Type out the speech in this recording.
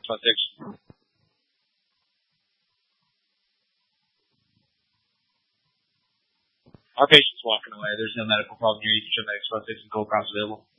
616. Our patient's walking away. There's no medical problem here. You can show Medic 616 and Gold Crown's available.